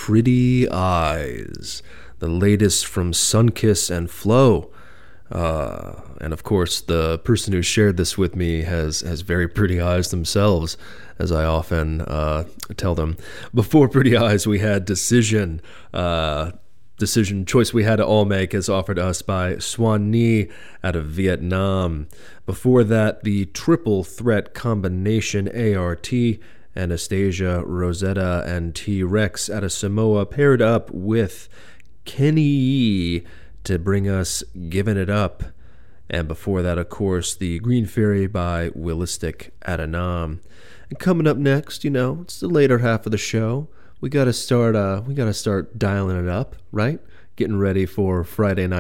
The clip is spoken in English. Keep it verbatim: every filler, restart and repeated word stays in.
Pretty Eyes, the latest from Sunkiss and Flow. Uh, and of course, the person who shared this with me has, has very pretty eyes themselves, as I often uh, tell them. Before Pretty Eyes, we had Decision. Uh, decision choice we had to all make is offered us by Swan Ni out of Vietnam. Before that, the triple threat combination A R T, Anastasia, Rosetta, and T-Rex out of Samoa, paired up with Kenny Yee to bring us Giving It Up. And before that, of course, the Green Fairy by Willistic out of Nam. And coming up next, you know, it's the later half of the show. We gotta start. Uh, we gotta start dialing it up, right? Getting ready for Friday night